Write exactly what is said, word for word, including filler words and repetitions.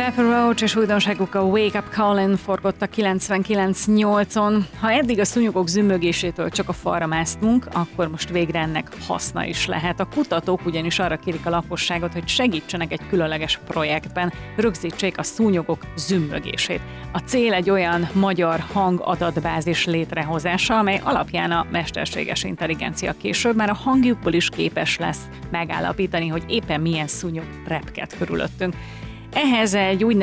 Pepper Roach és újdonságuk a Wake Up Callin' forgott a kilencvenkilenc nyolcon. Ha eddig a szúnyogok zümmögésétől csak a falra másztunk, akkor most végre ennek haszna is lehet. A kutatók ugyanis arra kérik a lakosságot, hogy segítsenek egy különleges projektben, rögzítsék a szúnyogok zümmögését. A cél egy olyan magyar hangadatbázis létrehozása, amely alapján a mesterséges intelligencia később már a hangjukból is képes lesz megállapítani, hogy éppen milyen szúnyog repked körülöttünk. Ehhez egy úgy